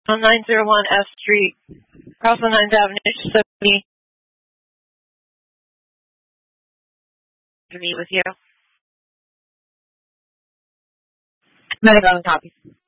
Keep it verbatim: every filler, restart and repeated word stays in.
on nine oh one F Street, across the ninth Avenue, so me to meet with you. Medical copy.